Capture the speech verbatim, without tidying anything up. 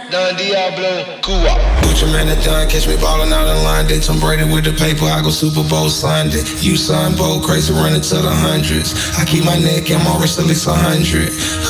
Don Diablo, Cuba. Gucci man and John, catch me ballin' out in line. They Tom Brady with the paper, I go Super Bowl signed it. You sign bold, crazy running to the hundreds. I keep my neck and my wrist at least a hundred.